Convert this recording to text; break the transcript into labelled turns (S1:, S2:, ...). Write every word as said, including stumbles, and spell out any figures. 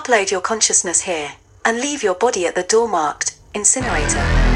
S1: Upload your consciousness here and leave your body at the door marked Incinerator.